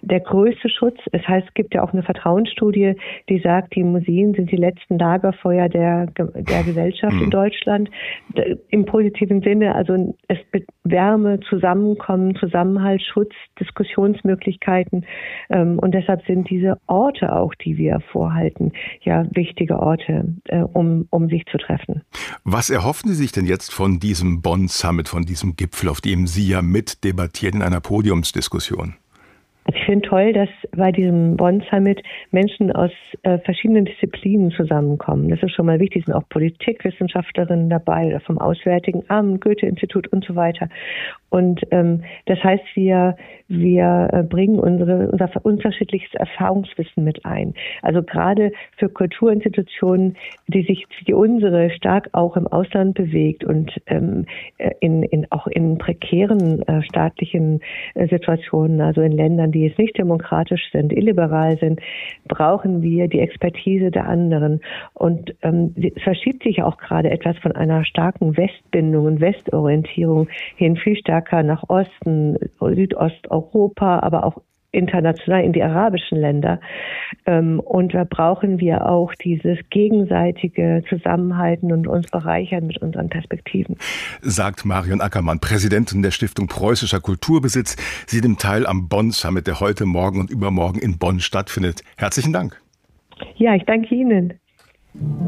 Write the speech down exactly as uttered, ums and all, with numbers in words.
der größte Schutz. Es heißt, es gibt ja auch eine Vertrauensstudie, die sagt, die Museen sind die letzten Lagerfeuer der, der Gesellschaft in Deutschland. Im positiven Sinne, also es wird Wärme, Zusammenkommen, Zusammenhalt, Schutz, Diskussionsmöglichkeiten. Ähm, und deshalb sind diese Orte auch, die wir vorhalten, ja wichtige Orte, äh, um, um sich zu treffen. Was erhoffen Sie sich denn jetzt von diesem Bonn-Summit, von diesem Gipfel, auf dem Sie ja mitdebattieren in einer Podiumsdiskussion? Also ich finde toll, dass bei diesem Bonn-Summit Menschen aus äh, verschiedenen Disziplinen zusammenkommen. Das ist schon mal wichtig. Es sind auch Politikwissenschaftlerinnen dabei oder vom Auswärtigen Amt, Goethe-Institut und so weiter. Und ähm, das heißt, wir, wir äh, bringen unsere, unser unterschiedliches Erfahrungswissen mit ein. Also gerade für Kulturinstitutionen, die sich wie unsere stark auch im Ausland bewegt und ähm, in, in, auch in prekären äh, staatlichen äh, Situationen, also in Ländern, die jetzt nicht demokratisch sind, illiberal sind, brauchen wir die Expertise der anderen. Und ähm, es verschiebt sich auch gerade etwas von einer starken Westbindung und Westorientierung hin viel stärker nach Osten, Südosteuropa, aber auch international in die arabischen Länder. Und da brauchen wir auch dieses gegenseitige Zusammenhalten und uns bereichern mit unseren Perspektiven. Sagt Marion Ackermann, Präsidentin der Stiftung Preußischer Kulturbesitz. Sie nimmt teil am Bonn-Summit, der heute Morgen und übermorgen in Bonn stattfindet. Herzlichen Dank. Ja, ich danke Ihnen.